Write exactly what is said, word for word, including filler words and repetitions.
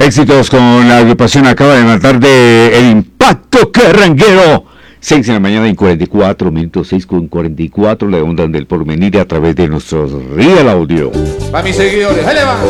Éxitos con la agrupación acaba de matar de El Impacto Carranguero. seis de la mañana y cuarenta y cuatro minutos, seis con cuarenta y cuatro, le ondan del Porvenir a través de nuestros Real Audio. Para mis seguidores, ahí le va.